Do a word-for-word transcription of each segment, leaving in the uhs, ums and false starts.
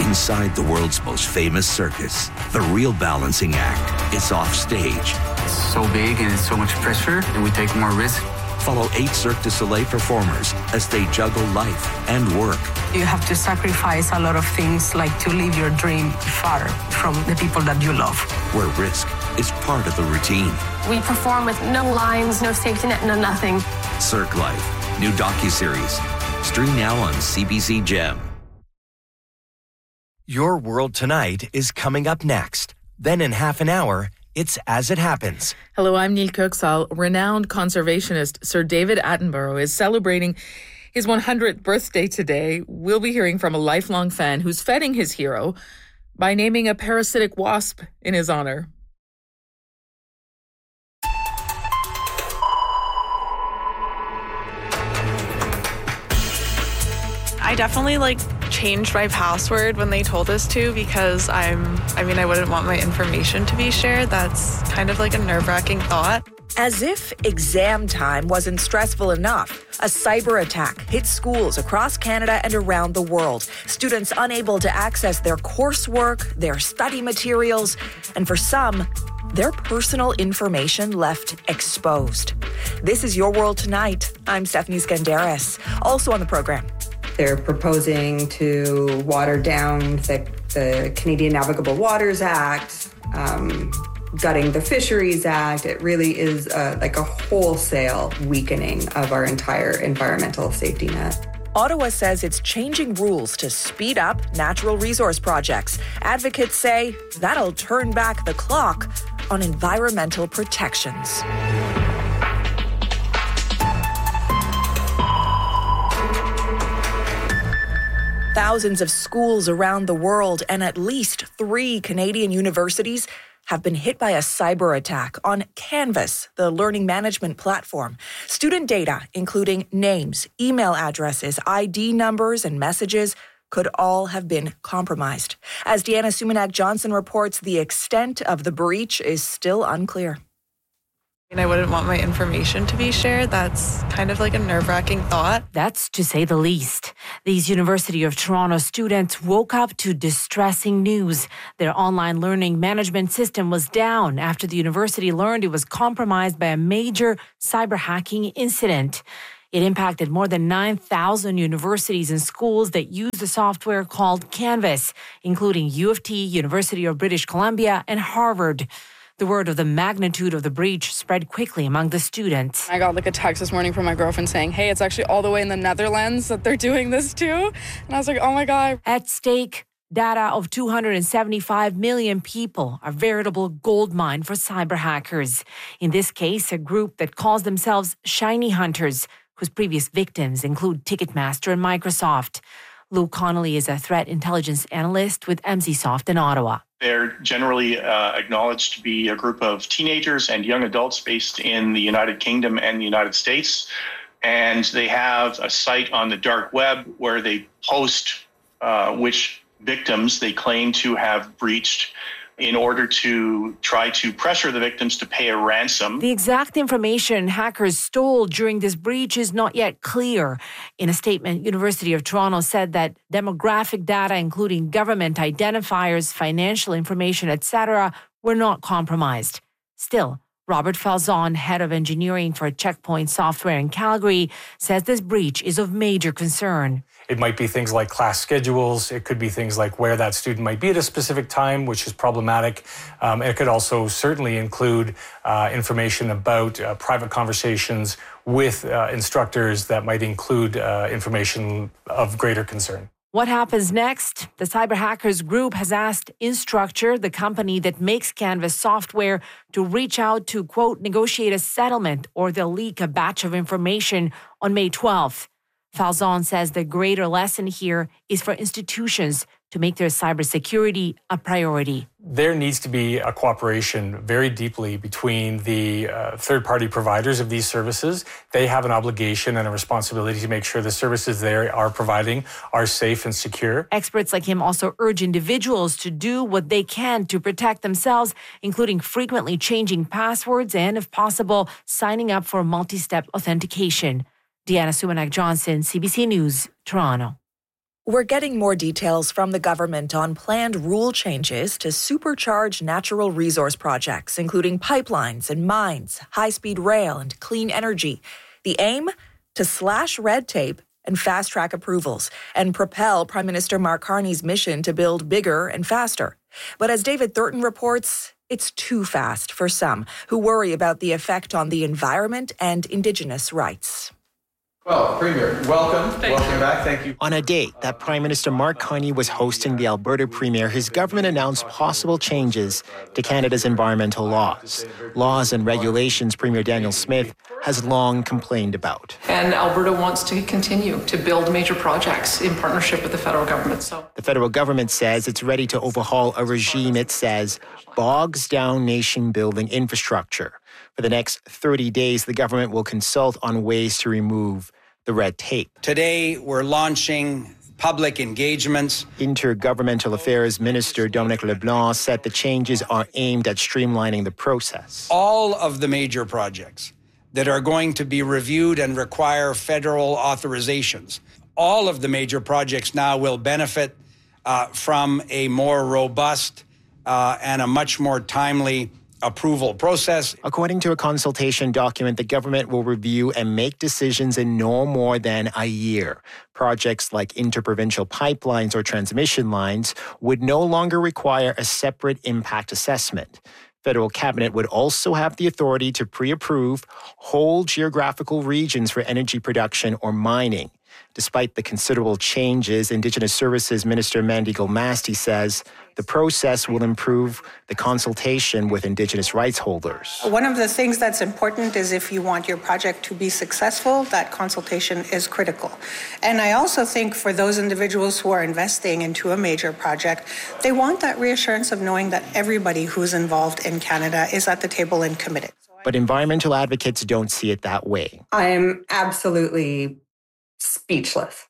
Inside the world's most famous circus, the real balancing act is off stage. It's so big and it's so much pressure, and we take more risk. Follow eight Cirque du Soleil performers as they juggle life and work. You have to sacrifice a lot of things, like to live your dream far from the people that you love. Where risk is part of the routine. We perform with no lines, no safety net, no nothing. Cirque Life, new docuseries. Stream now on C B C Gem. Your World Tonight is coming up next. Then in half an hour, it's As It Happens. Hello, I'm Neil Kuxal. Renowned conservationist Sir David Attenborough is celebrating his one hundredth birthday today. We'll be hearing from a lifelong fan who's feting his hero by naming a parasitic wasp in his honor. I definitely like changed my password when they told us to, because I'm, I mean, I wouldn't want my information to be shared. That's kind of like a nerve-wracking thought. As if exam time wasn't stressful enough, a cyber attack hit schools across Canada and around the world. Students unable to access their coursework, their study materials, and for some, their personal information left exposed. This is Your World Tonight. I'm Stephanie Skandaris. Also on the program, they're proposing to water down the, the Canadian Navigable Waters Act, um, gutting the Fisheries Act. It really is a, like a wholesale weakening of our entire environmental safety net. Ottawa says it's changing rules to speed up natural resource projects. Advocates say that'll turn back the clock on environmental protections. Thousands of schools around the world and at least three Canadian universities have been hit by a cyber attack on Canvas, the learning management platform. Student data, including names, email addresses, I D numbers, and messages, could all have been compromised. As Deanna Sumanak-Johnson reports, the extent of the breach is still unclear. And I wouldn't want my information to be shared. That's kind of like a nerve-wracking thought. That's to say the least. These University of Toronto students woke up to distressing news. Their online learning management system was down after the university learned it was compromised by a major cyber hacking incident. It impacted more than nine thousand universities and schools that use the software called Canvas, including U of T, University of British Columbia, and Harvard. The word of the magnitude of the breach spread quickly among the students. I got like a text this morning from my girlfriend saying, hey, it's actually all the way in the Netherlands that they're doing this too. And I was like, oh my God. At stake, data of two hundred seventy-five million people, a veritable goldmine for cyber hackers. In this case, a group that calls themselves Shiny Hunters, whose previous victims include Ticketmaster and Microsoft. Lou Connolly is a threat intelligence analyst with Emsisoft in Ottawa. They're generally uh, acknowledged to be a group of teenagers and young adults based in the United Kingdom and the United States. And they have a site on the dark web where they post uh, which victims they claim to have breached in order to try to pressure the victims to pay a ransom. The exact information hackers stole during this breach is not yet clear. In a statement, University of Toronto said that demographic data, including government identifiers, financial information, et cetera, were not compromised. Still, Robert Falzon, head of engineering for Checkpoint Software in Calgary, says this breach is of major concern. It might be things like class schedules. It could be things like where that student might be at a specific time, which is problematic. Um, it could also certainly include uh, information about uh, private conversations with uh, instructors that might include uh, information of greater concern. What happens next? The cyber hackers group has asked Instructure, the company that makes Canvas software, to reach out to, quote, negotiate a settlement or they'll leak a batch of information on May twelfth. Falzon says the greater lesson here is for institutions to make their cybersecurity a priority. There needs to be a cooperation very deeply between the uh, third-party providers of these services. They have an obligation and a responsibility to make sure the services they are providing are safe and secure. Experts like him also urge individuals to do what they can to protect themselves, including frequently changing passwords and, if possible, signing up for multi-step authentication. Deanna Sumanak-Johnson, C B C News, Toronto. We're getting more details from the government on planned rule changes to supercharge natural resource projects, including pipelines and mines, high-speed rail, and clean energy. The aim? To slash red tape and fast-track approvals and propel Prime Minister Mark Carney's mission to build bigger and faster. But as David Thurton reports, it's too fast for some who worry about the effect on the environment and Indigenous rights. Well, Premier, welcome. Thank welcome you. back. Thank you. On a date that Prime Minister Mark Carney was hosting the Alberta Premier, his government announced possible changes to Canada's environmental laws. Laws and regulations Premier Daniel Smith has long complained about. And Alberta wants to continue to build major projects in partnership with the federal government. So the federal government says it's ready to overhaul a regime it says bogs down nation-building infrastructure. For the next thirty days, the government will consult on ways to remove the red tape. Today, we're launching public engagements. Intergovernmental Affairs Minister Dominic LeBlanc said the changes are aimed at streamlining the process. All of the major projects that are going to be reviewed and require federal authorizations, all of the major projects now will benefit uh, from a more robust uh, and a much more timely approval process. According to a consultation document, the government will review and make decisions in no more than a year. Projects like interprovincial pipelines or transmission lines would no longer require a separate impact assessment. Federal cabinet would also have the authority to pre-approve whole geographical regions for energy production or mining. Despite the considerable changes, Indigenous Services Minister Mandy Gulmasti says the process will improve the consultation with Indigenous rights holders. One of the things that's important is if you want your project to be successful, that consultation is critical. And I also think for those individuals who are investing into a major project, they want that reassurance of knowing that everybody who's involved in Canada is at the table and committed. But environmental advocates don't see it that way. I am absolutely speechless,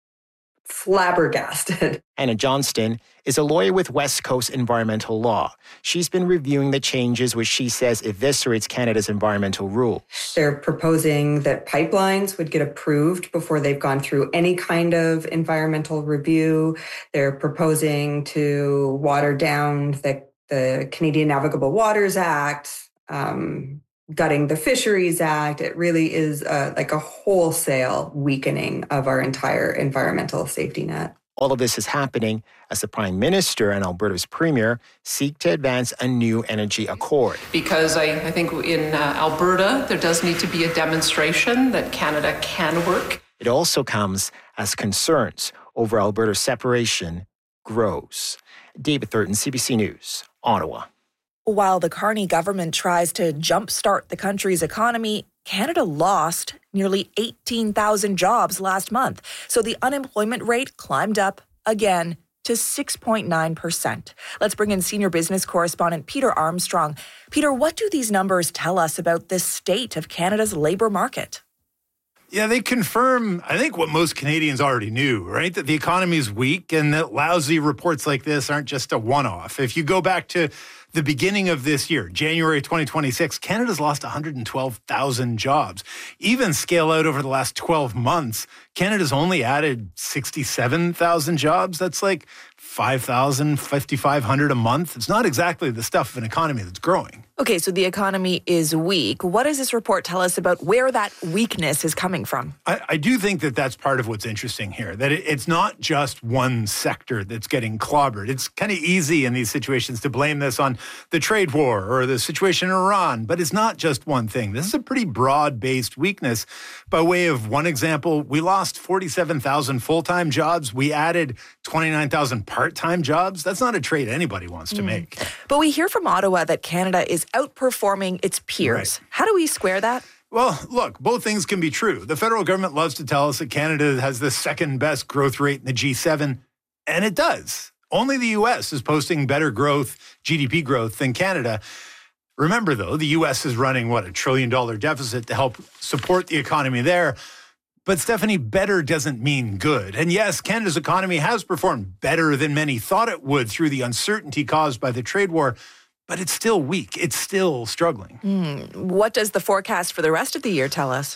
flabbergasted. Anna Johnston is a lawyer with West Coast Environmental Law. She's been reviewing the changes which she says eviscerates Canada's environmental rules. They're proposing that pipelines would get approved before they've gone through any kind of environmental review. They're proposing to water down the, the Canadian Navigable Waters Act, um, gutting the Fisheries Act. It really is a, like a wholesale weakening of our entire environmental safety net. All of this is happening as the Prime Minister and Alberta's Premier seek to advance a new energy accord. because I, I think in uh, Alberta, there does need to be a demonstration that Canada can work. It also comes as concerns over Alberta's separation grows. David Thurton, C B C News, Ottawa. While the Carney government tries to jumpstart the country's economy, Canada lost nearly eighteen thousand jobs last month. So the unemployment rate climbed up again to six point nine percent. Let's bring in senior business correspondent Peter Armstrong. Peter, what do these numbers tell us about the state of Canada's labor market? Yeah, they confirm, I think, what most Canadians already knew, right? That the economy is weak and that lousy reports like this aren't just a one-off. If you go back to the beginning of this year, January twenty twenty-six, Canada's lost one hundred twelve thousand jobs. Even scale out over the last twelve months, Canada's only added sixty-seven thousand jobs. That's like five thousand, five thousand five hundred a month. It's not exactly the stuff of an economy that's growing. Okay, so the economy is weak. What does this report tell us about where that weakness is coming from? I, I do think that that's part of what's interesting here, that it, it's not just one sector that's getting clobbered. It's kind of easy in these situations to blame this on the trade war or the situation in Iran, but it's not just one thing. This is a pretty broad-based weakness. By way of one example, we lost forty-seven thousand full-time jobs. We added twenty-nine thousand part-time jobs. That's not a trade anybody wants to mm. make. But we hear from Ottawa that Canada is outperforming its peers. Right. How do we square that? Well, look, both things can be true. The federal government loves to tell us that Canada has the second best growth rate in the G seven, and it does. Only the U S is posting better growth, G D P growth, than Canada. Remember, though, the U S is running, what, a trillion dollar deficit to help support the economy there. But, Stephanie, better doesn't mean good. And yes, Canada's economy has performed better than many thought it would through the uncertainty caused by the trade war. But it's still weak. It's still struggling. Mm. What does the forecast for the rest of the year tell us?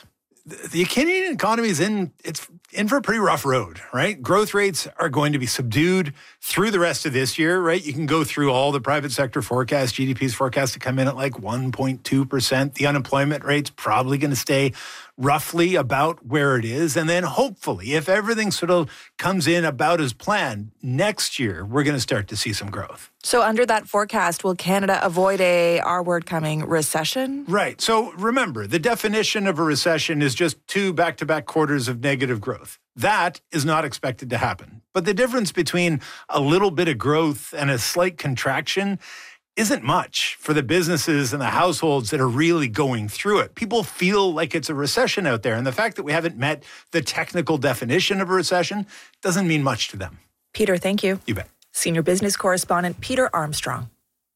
the Canadian economy is in, it's in for a pretty rough road, right? Growth rates are going to be subdued through the rest of this year, right? You can go through all the private sector forecasts. G D P is forecast to come in at like one point two percent. The unemployment rate's probably going to stay roughly about where it is. And then hopefully, if everything sort of comes in about as planned, next year, we're going to start to see some growth. So under that forecast, will Canada avoid a, our word coming, recession? Right. So remember, the definition of a recession is just two back-to-back quarters of negative growth. That is not expected to happen. But the difference between a little bit of growth and a slight contraction isn't much for the businesses and the households that are really going through it. People feel like it's a recession out there. And the fact that we haven't met the technical definition of a recession doesn't mean much to them. Peter, thank you. You bet. Senior business correspondent Peter Armstrong.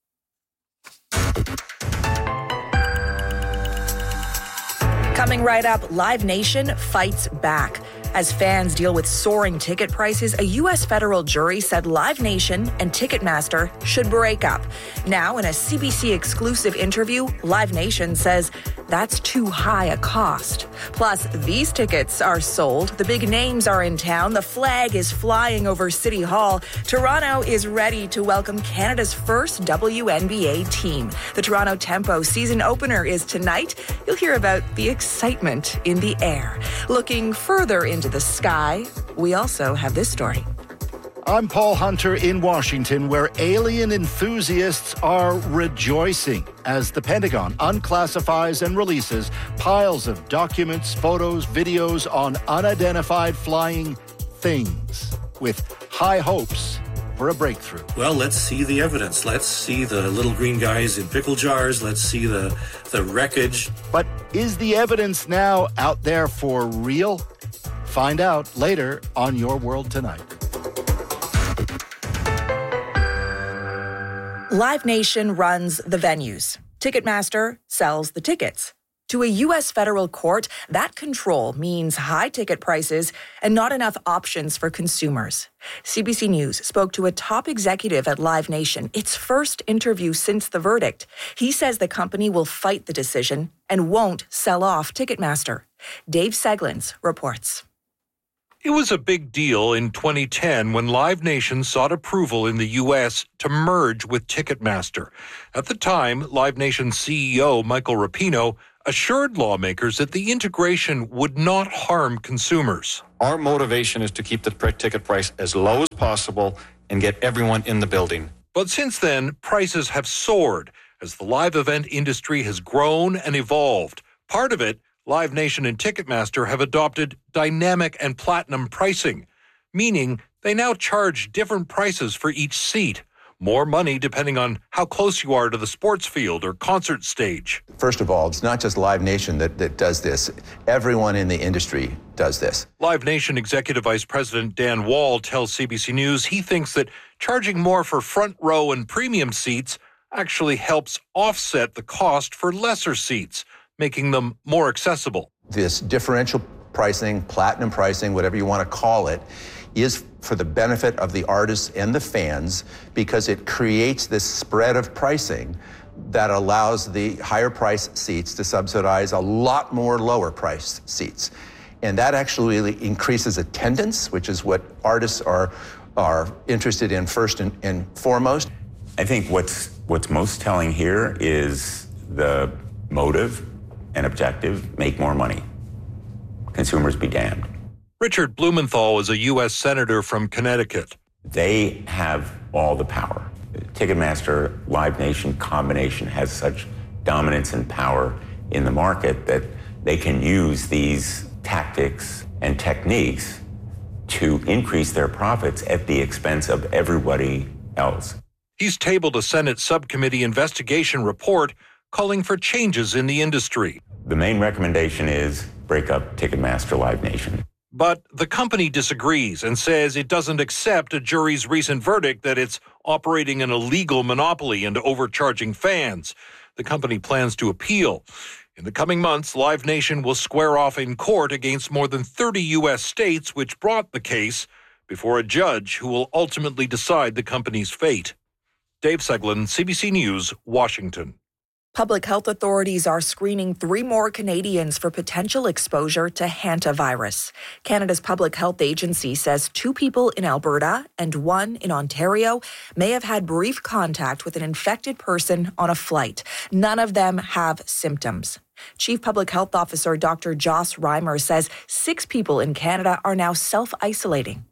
Coming right up, Live Nation fights back. As fans deal with soaring ticket prices, a U S federal jury said Live Nation and Ticketmaster should break up. Now, in a C B C exclusive interview, Live Nation says that's too high a cost. Plus, these tickets are sold. The big names are in town. The flag is flying over City Hall. Toronto is ready to welcome Canada's first W N B A team. The Toronto Tempo season opener is tonight. You'll hear about the excitement in the air. Looking further into the sky, we also have this story. I'm Paul Hunter in Washington, where alien enthusiasts are rejoicing as the Pentagon unclassifies and releases piles of documents, photos, videos on unidentified flying things with high hopes for a breakthrough. Well, let's see the evidence. Let's see the little green guys in pickle jars. Let's see the, the wreckage. But is the evidence now out there for real? Find out later on Your World Tonight. Live Nation runs the venues. Ticketmaster sells the tickets. To a U S federal court, that control means high ticket prices and not enough options for consumers. C B C News spoke to a top executive at Live Nation, its first interview since the verdict. He says the company will fight the decision and won't sell off Ticketmaster. Dave Seglins reports. It was a big deal in twenty ten when Live Nation sought approval in the U S to merge with Ticketmaster. At the time, Live Nation C E O Michael Rapino assured lawmakers that the integration would not harm consumers. Our motivation is to keep the ticket price as low as possible and get everyone in the building. But since then, prices have soared as the live event industry has grown and evolved. Part of it, Live Nation and Ticketmaster have adopted dynamic and platinum pricing, meaning they now charge different prices for each seat. More money depending on how close you are to the sports field or concert stage. First of all, it's not just Live Nation that, that does this. Everyone in the industry does this. Live Nation Executive Vice President Dan Wall tells C B C News he thinks that charging more for front row and premium seats actually helps offset the cost for lesser seats, making them more accessible. This differential pricing, platinum pricing, whatever you want to call it, is for the benefit of the artists and the fans because it creates this spread of pricing that allows the higher priced seats to subsidize a lot more lower priced seats. And that actually increases attendance, which is what artists are, are interested in first and, and foremost. I think what's, what's most telling here is the motive and objective: make more money. Consumers be damned. Richard Blumenthal is a U S senator from Connecticut. They have all the power. Ticketmaster, Live Nation combination has such dominance and power in the market that they can use these tactics and techniques to increase their profits at the expense of everybody else. He's tabled a Senate subcommittee investigation report calling for changes in the industry. The main recommendation is break up Ticketmaster Live Nation. But the company disagrees and says it doesn't accept a jury's recent verdict that it's operating an illegal monopoly and overcharging fans. The company plans to appeal. In the coming months, Live Nation will square off in court against more than thirty U S states which brought the case before a judge who will ultimately decide the company's fate. Dave Seglin, C B C News, Washington. Public health authorities are screening three more Canadians for potential exposure to hantavirus. Canada's public health agency says two people in Alberta and one in Ontario may have had brief contact with an infected person on a flight. None of them have symptoms. Chief Public Health Officer Doctor Joss Reimer says six people in Canada are now self-isolating.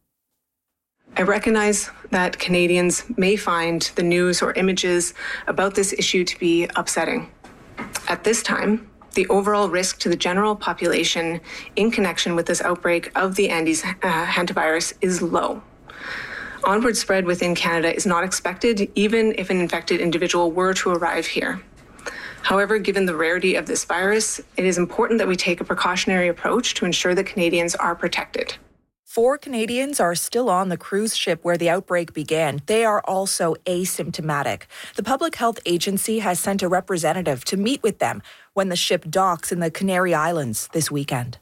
I recognize that Canadians may find the news or images about this issue to be upsetting. At this time, the overall risk to the general population in connection with this outbreak of the Andes uh, hantavirus is low. Onward spread within Canada is not expected, even if an infected individual were to arrive here. However, given the rarity of this virus, it is important that we take a precautionary approach to ensure that Canadians are protected. Four Canadians are still on the cruise ship where the outbreak began. They are also asymptomatic. The Public Health Agency has sent a representative to meet with them when the ship docks in the Canary Islands this weekend.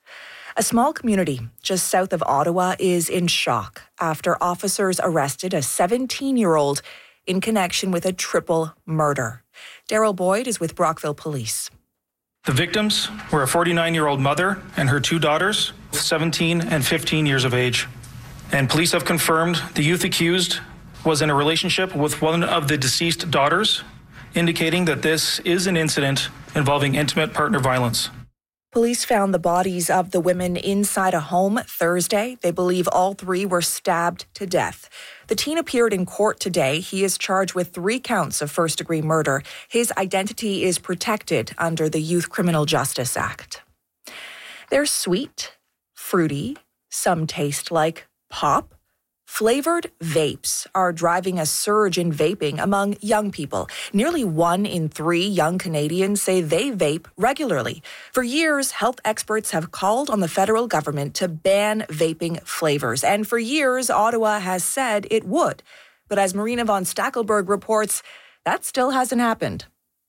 A small community just south of Ottawa is in shock after officers arrested a seventeen-year-old in connection with a triple murder. Daryl Boyd is with Brockville Police. The victims were a forty-nine-year-old mother and her two daughters, seventeen and fifteen years of age. And police have confirmed the youth accused was in a relationship with one of the deceased daughters, indicating that this is an incident involving intimate partner violence. Police found the bodies of the women inside a home Thursday. They believe all three were stabbed to death. The teen appeared in court today. He is charged with three counts of first-degree murder. His identity is protected under the Youth Criminal Justice Act. They're sweet, fruity, some taste like pop. Flavored vapes are driving a surge in vaping among young people. Nearly one in three young Canadians say they vape regularly. For years, health experts have called on the federal government to ban vaping flavors. And for years, Ottawa has said it would. But as Marina von Stackelberg reports, that still hasn't happened.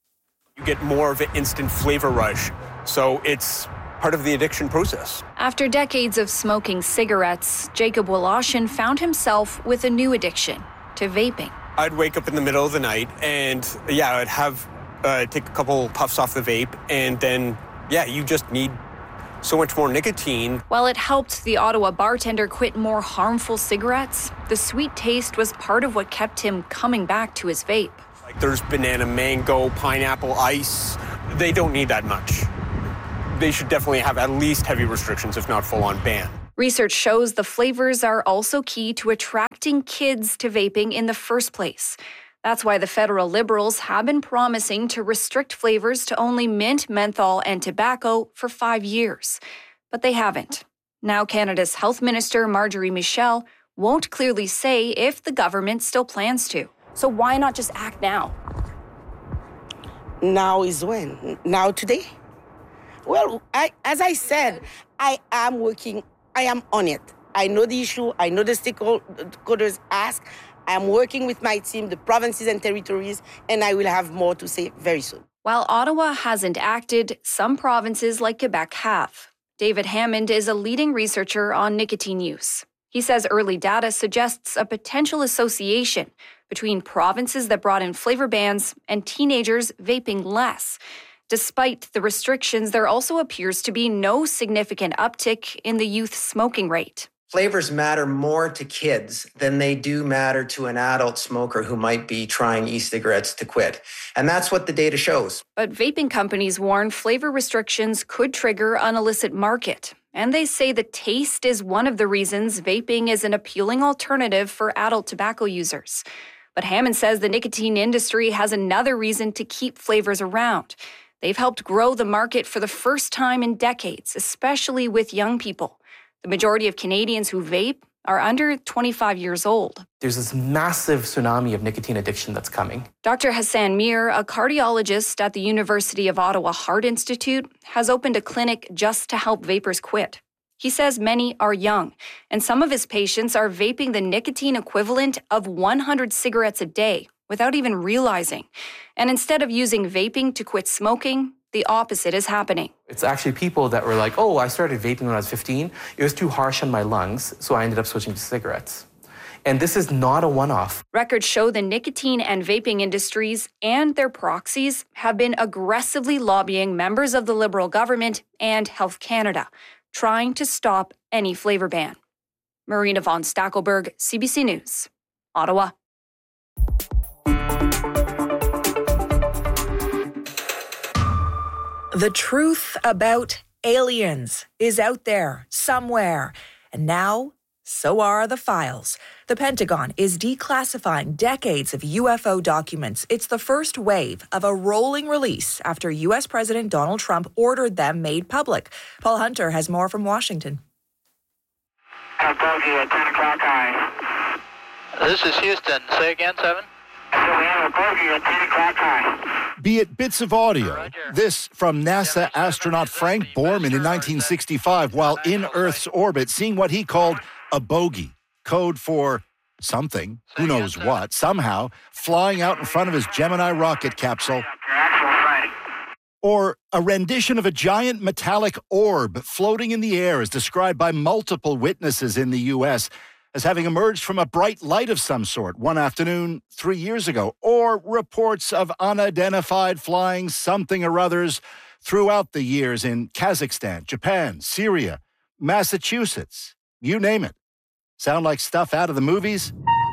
You get more of an instant flavor rush. So it's part of the addiction process. After decades of smoking cigarettes, Jacob Woloshyn found himself with a new addiction to vaping. I'd wake up in the middle of the night and, yeah, I'd have, uh, take a couple puffs off the vape, and then, yeah, you just need so much more nicotine. While it helped the Ottawa bartender quit more harmful cigarettes, the sweet taste was part of what kept him coming back to his vape. Like there's banana, mango, pineapple, ice. They don't need that much. They should definitely have at least heavy restrictions, if not full-on ban. Research shows the flavors are also key to attracting kids to vaping in the first place. That's why the federal Liberals have been promising to restrict flavors to only mint, menthol, and tobacco for five years. But they haven't. Now Canada's Health Minister, Marjorie Michel, won't clearly say if the government still plans to. So why not just act now? Now is when? Now today? Well, I, as I said, I am working, I am on it. I know the issue, I know the stakeholders ask. I am working with my team, the provinces and territories, and I will have more to say very soon. While Ottawa hasn't acted, some provinces like Quebec have. David Hammond is a leading researcher on nicotine use. He says early data suggests a potential association between provinces that brought in flavor bans and teenagers vaping less. Despite the restrictions, there also appears to be no significant uptick in the youth smoking rate. Flavors matter more to kids than they do matter to an adult smoker who might be trying e-cigarettes to quit. And that's what the data shows. But vaping companies warn flavor restrictions could trigger an illicit market. And they say the taste is one of the reasons vaping is an appealing alternative for adult tobacco users. But Hammond says the nicotine industry has another reason to keep flavors around. They've helped grow the market for the first time in decades, especially with young people. The majority of Canadians who vape are under twenty-five years old. There's this massive tsunami of nicotine addiction that's coming. Doctor Hassan Mir, a cardiologist at the University of Ottawa Heart Institute, has opened a clinic just to help vapers quit. He says many are young, and some of his patients are vaping the nicotine equivalent of one hundred cigarettes a day without even realizing. And instead of using vaping to quit smoking, the opposite is happening. It's actually people that were like, oh, I started vaping when I was fifteen. It was too harsh on my lungs, so I ended up switching to cigarettes. And this is not a one-off. Records show the nicotine and vaping industries and their proxies have been aggressively lobbying members of the Liberal government and Health Canada, trying to stop any flavor ban. Marina von Stackelberg, C B C News, Ottawa. The truth about aliens is out there somewhere, and now so are the files. The Pentagon is declassifying decades of U F O documents. It's the first wave of a rolling release after U S President Donald Trump ordered them made public. Paul Hunter has more from Washington. at ten o'clock high. This is Houston. Say again, seven. So we have a bogey at ten o'clock high. Be it bits of audio, this from NASA astronaut Frank Borman in nineteen sixty-five while in Earth's orbit, seeing what he called a bogey, code for something, who knows what, somehow flying out in front of his Gemini rocket capsule. Or a rendition of a giant metallic orb floating in the air as described by multiple witnesses in the U S as having emerged from a bright light of some sort one afternoon three years ago. Or reports of unidentified flying something or others throughout the years in Kazakhstan, Japan, Syria, Massachusetts, you name it. Sound like stuff out of the movies?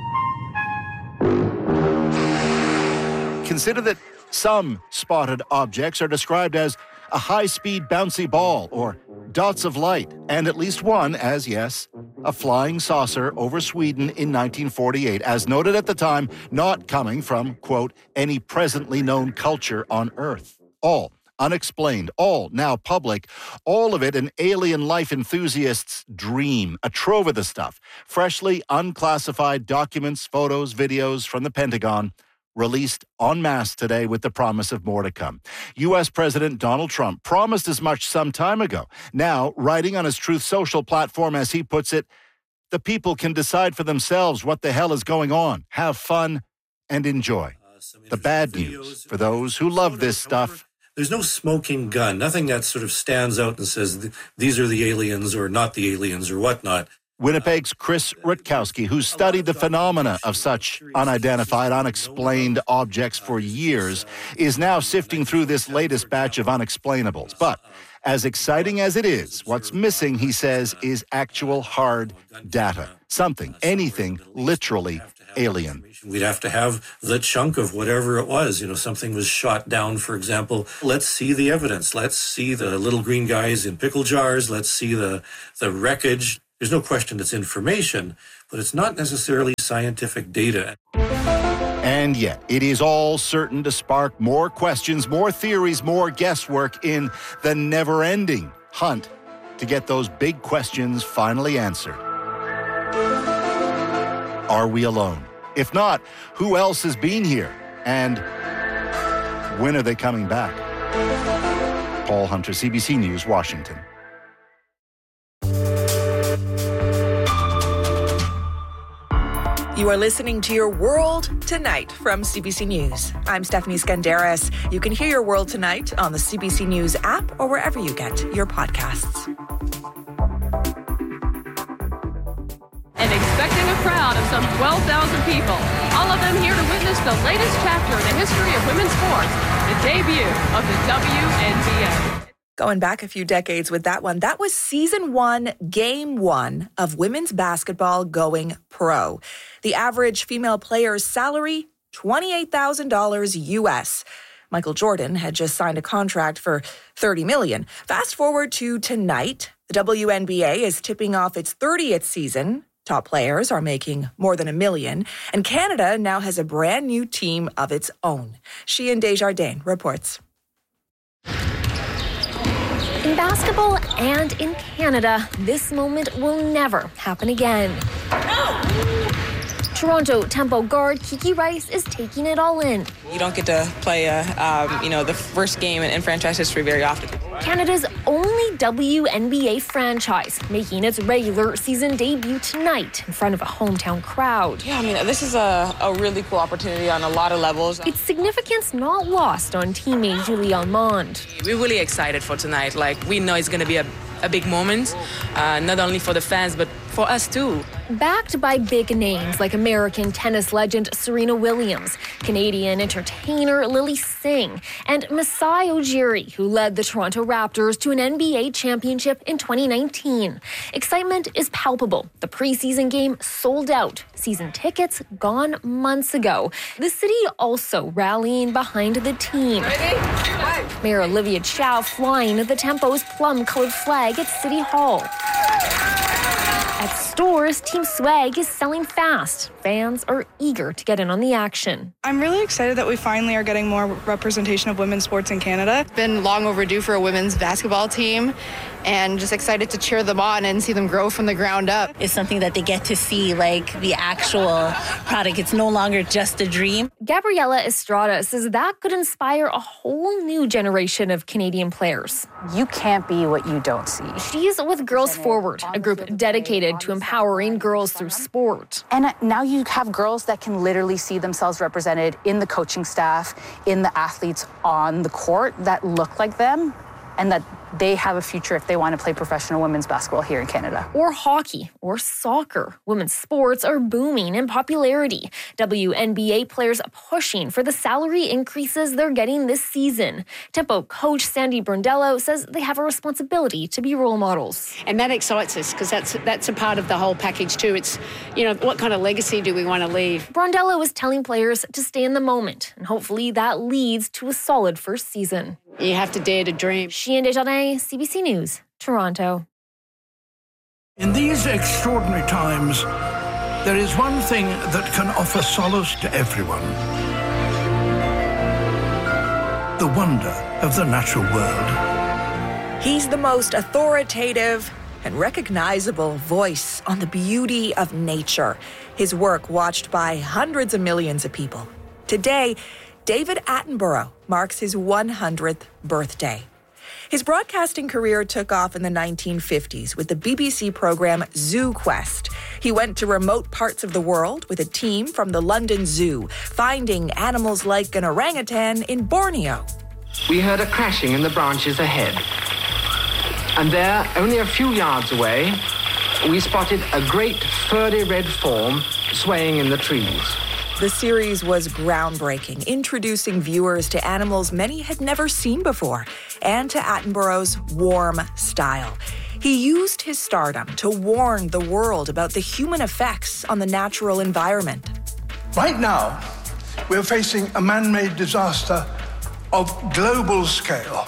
Consider that some spotted objects are described as a high-speed bouncy ball or dots of light, and at least one as, yes, a flying saucer over Sweden in nineteen forty-eight, as noted at the time, not coming from, quote, any presently known culture on Earth. All unexplained, all now public, all of it an alien life enthusiast's dream, a trove of the stuff, freshly unclassified documents, photos, videos from the Pentagon, released en masse today with the promise of more to come. U S President Donald Trump promised as much some time ago. Now, writing on his Truth Social platform, as he puts it, the people can decide for themselves what the hell is going on, have fun, and enjoy. The bad news for those who love this stuff. There's no smoking gun, nothing that sort of stands out and says these are the aliens or not the aliens or whatnot. Winnipeg's Chris Rutkowski, who's studied the phenomena of such unidentified, unexplained objects for years, is now sifting through this latest batch of unexplainables. But as exciting as it is, what's missing, he says, is actual hard data. Something, anything, literally alien. We'd have to have the chunk of whatever it was. You know, something was shot down, for example. Let's see the evidence. Let's see the little green guys in pickle jars. Let's see the, the wreckage. There's no question it's information, but it's not necessarily scientific data. And yet, it is all certain to spark more questions, more theories, more guesswork in the never-ending hunt to get those big questions finally answered. Are we alone? If not, who else has been here? And when are they coming back? Paul Hunter, C B C News, Washington. You are listening to Your World Tonight from C B C News. I'm Stephanie Skandaris. You can hear Your World Tonight on the C B C News app or wherever you get your podcasts. And expecting a crowd of some twelve thousand people, all of them here to witness the latest chapter in the history of women's sports, the debut of the W N B A. Going back a few decades with that one, that was season one, game one of women's basketball going pro. The average female player's salary, twenty-eight thousand dollars U S. Michael Jordan had just signed a contract for thirty million dollars. Fast forward to tonight, the W N B A is tipping off its thirtieth season. Top players are making more than a million, and Canada now has a brand new team of its own. Sheehan Desjardins reports. In basketball and in Canada, this moment will never happen again. Toronto Tempo guard Kiki Rice is taking it all in. You don't get to play, a, um, you know, the first game in, in franchise history very often. Canada's only W N B A franchise making its regular season debut tonight in front of a hometown crowd. Yeah, I mean, this is a, a really cool opportunity on a lot of levels. Its significance not lost on teammate Julie Almond. We're really excited for tonight. Like, we know it's going to be a, a big moment, uh, not only for the fans, but for us too. Backed by big names like American tennis legend Serena Williams, Canadian entertainer Lily Singh, and Masai Ujiri, who led the Toronto Raptors to an N B A championship in twenty nineteen. Excitement is palpable. The preseason game sold out. Season tickets gone months ago. The city also rallying behind the team. Mayor Olivia Chow flying the Tempo's plum-colored flag at City Hall. At stores, Team Swag is selling fast. Fans are eager to get in on the action. I'm really excited that we finally are getting more representation of women's sports in Canada. It's been long overdue for a women's basketball team, and just excited to cheer them on and see them grow from the ground up. It's something that they get to see, like the actual product. It's no longer just a dream. Gabriela Estrada says that could inspire a whole new generation of Canadian players. You can't be what you don't see. She's with Girls Forward, a group dedicated to empowering girls through sport. And now you have girls that can literally see themselves represented in the coaching staff, in the athletes on the court that look like them, and that they have a future if they want to play professional women's basketball here in Canada. Or hockey, or soccer. Women's sports are booming in popularity. W N B A players pushing for the salary increases they're getting this season. Tempo coach Sandy Brondello says they have a responsibility to be role models. And that excites us because that's that's a part of the whole package too. It's, you know, what kind of legacy do we want to leave? Brondello is telling players to stay in the moment, and hopefully that leads to a solid first season. You have to dare to dream. Chien Desjardins, C B C News, Toronto. In these extraordinary times, there is one thing that can offer solace to everyone. The wonder of the natural world. He's the most authoritative and recognizable voice on the beauty of nature. His work watched by hundreds of millions of people. Today, David Attenborough marks his one hundredth birthday. His broadcasting career took off in the nineteen fifties with the B B C program Zoo Quest. He went to remote parts of the world with a team from the London Zoo, finding animals like an orangutan in Borneo. We heard a crashing in the branches ahead. And there, only a few yards away, we spotted a great furry red form swaying in the trees. The series was groundbreaking, introducing viewers to animals many had never seen before, and to Attenborough's warm style. He used his stardom to warn the world about the human effects on the natural environment. Right now, we're facing a man-made disaster of global scale.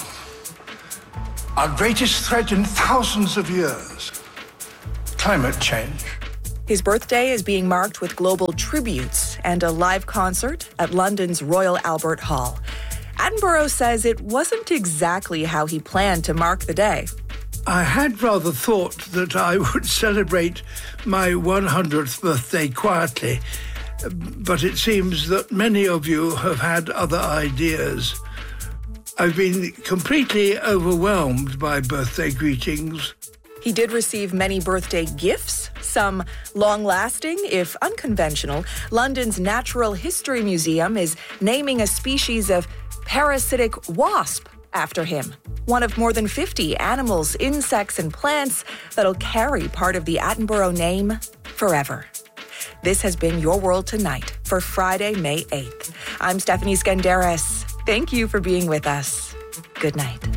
Our greatest threat in thousands of years, climate change. His birthday is being marked with global tributes and a live concert at London's Royal Albert Hall. Attenborough says it wasn't exactly how he planned to mark the day. I had rather thought that I would celebrate my one hundredth birthday quietly, but it seems that many of you have had other ideas. I've been completely overwhelmed by birthday greetings. He did receive many birthday gifts, some long-lasting, if unconventional. London's Natural History Museum is naming a species of parasitic wasp after him, one of more than fifty animals, insects, and plants that'll carry part of the Attenborough name forever. This has been Your World Tonight for Friday, May eighth. I'm Stephanie Skandaris. Thank you for being with us. Good night.